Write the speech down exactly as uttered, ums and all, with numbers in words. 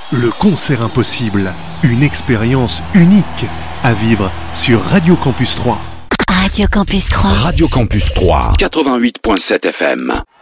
Le concert impossible, une expérience unique à vivre sur Radio Campus trois. Radio Campus trois. Radio Campus trois, quatre-vingt-huit virgule sept F M.